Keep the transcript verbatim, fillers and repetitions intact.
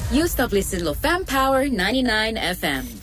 You stop listening to Fam Power ninety-nine F M.